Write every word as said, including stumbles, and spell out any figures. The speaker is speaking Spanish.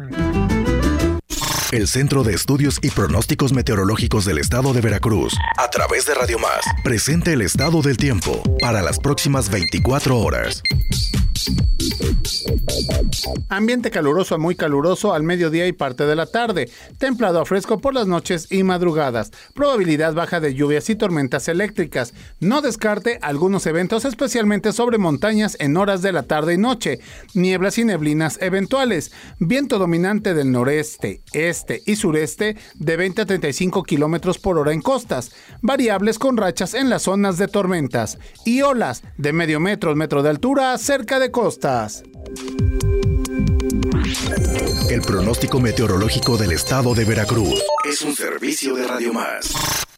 El Centro de Estudios y Pronósticos Meteorológicos del Estado de Veracruz, a través de Radio Más, presenta el estado del tiempo para las próximas veinticuatro horas. Ambiente caluroso a muy caluroso al mediodía y parte de la tarde. Templado a fresco por las noches y madrugadas. Probabilidad baja de lluvias y tormentas eléctricas. No descarte algunos eventos, especialmente sobre montañas en horas de la tarde y noche. Nieblas y neblinas eventuales. Viento dominante del noreste, este y sureste de veinte a treinta y cinco kilómetros por hora en costas. Variables con rachas en las zonas de tormentas. Y olas de medio metro, metro de altura cerca de costas. El pronóstico meteorológico del Estado de Veracruz es un servicio de Radio Más.